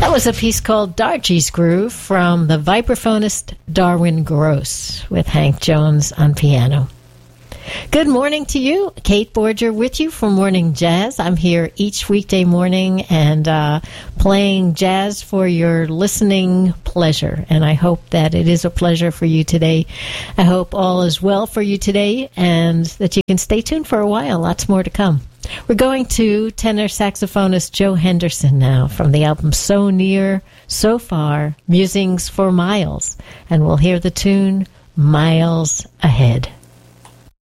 That was a piece called Dargy's Groove from the vibraphonist Darwin Gross with Hank Jones on piano. Good morning to you. Kate Borger with you for Morning Jazz. I'm here each weekday morning and playing jazz for your listening pleasure. And I hope that it is a pleasure for you today. I hope all is well for you today and that you can stay tuned for a while. Lots more to come. We're going to tenor saxophonist Joe Henderson now from the album So Near, So Far, Musings for Miles. And we'll hear the tune Miles Ahead.